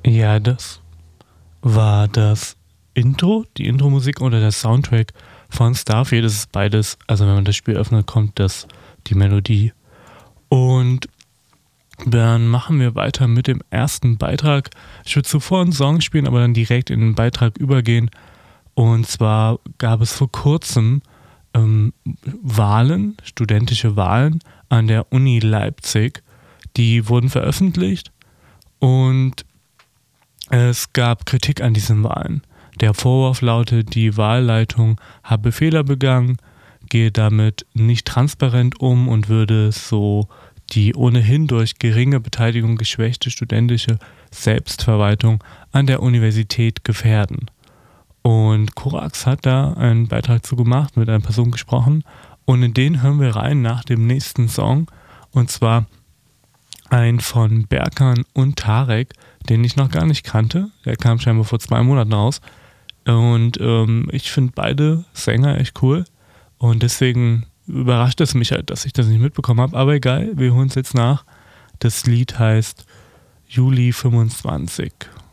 Ja, das war das Intro, die Intro-Musik oder der Soundtrack von Starfield. Das ist beides. Also wenn man das Spiel öffnet, kommt die Melodie. Und dann machen wir weiter mit dem ersten Beitrag. Ich würde zuvor einen Song spielen, aber dann direkt in den Beitrag übergehen. Und zwar gab es vor kurzem Wahlen, studentische Wahlen an der Uni Leipzig. Die wurden veröffentlicht und es gab Kritik an diesen Wahlen. Der Vorwurf lautet, die Wahlleitung habe Fehler begangen, gehe damit nicht transparent um und würde so die ohnehin durch geringe Beteiligung geschwächte studentische Selbstverwaltung an der Universität gefährden. Und Korax hat da einen Beitrag zu gemacht, mit einer Person gesprochen und in den hören wir rein nach dem nächsten Song und zwar ein von Berkan und Tarek, den ich noch gar nicht kannte. Der kam scheinbar vor 2 Monaten raus und ich finde beide Sänger echt cool und deswegen überrascht es mich halt, dass ich das nicht mitbekommen habe, aber egal, wir holen es jetzt nach. Das Lied heißt Juli 25.